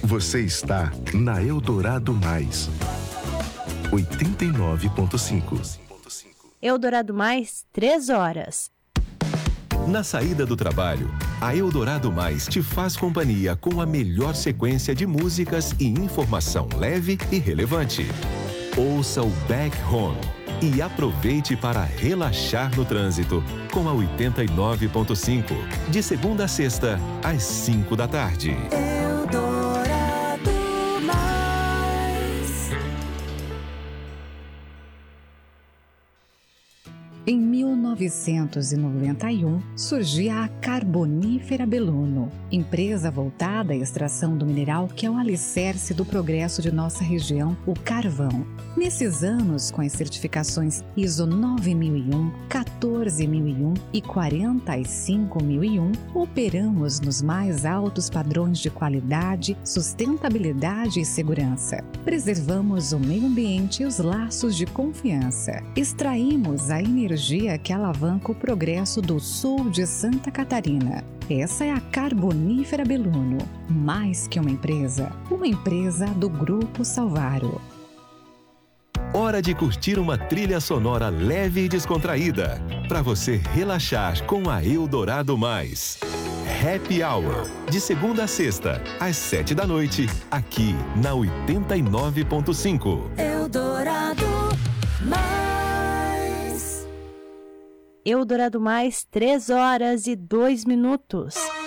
Você está na Eldorado Mais 89.5. Eldorado Mais, 3 horas. Na saída do trabalho, a Eldorado Mais te faz companhia com a melhor sequência de músicas e informação leve e relevante. Ouça o Back Home e aproveite para relaxar no trânsito com a 89.5, de segunda a sexta, às 5 da tarde. Eldorado Mais. Em 1991, surgia a Carbonífera Belluno, empresa voltada à extração do mineral que é o alicerce do progresso de nossa região, o carvão. Nesses anos, com as certificações ISO 9001, 14001 e 45001, operamos nos mais altos padrões de qualidade, sustentabilidade e segurança. Preservamos o meio ambiente e os laços de confiança. Extraímos a energia que alavanca o progresso do sul de Santa Catarina. Essa é a Carbonífera Belluno, mais que uma empresa do Grupo Salvaro. Hora de curtir uma trilha sonora leve e descontraída, para você relaxar com a Eldorado Mais. Happy Hour, de segunda a sexta, às 7 da noite, aqui na 89.5. Eldorado Mais. Eldorado Mais, 3 horas e 2 minutos.